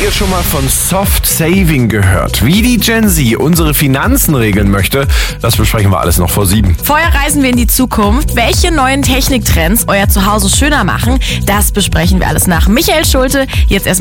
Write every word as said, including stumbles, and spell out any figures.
ihr schon mal von Soft Saving gehört? Wie die Gen Z unsere Finanzen regeln möchte, das besprechen wir alles noch vor sieben. Vorher reisen wir in die Zukunft. Welche neuen Techniktrends euer Zuhause schöner machen, das besprechen wir alles nach Michael Schulte. Jetzt erstmal